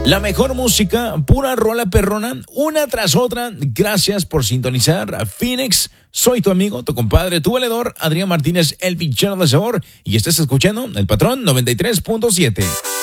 La mejor música, pura rola perrona, una tras otra. Gracias por sintonizar a Phoenix. Soy tu amigo, tu compadre, tu valedor, Adrián Martínez, el pichero de sabor. Y estás escuchando El Patrón 93.7.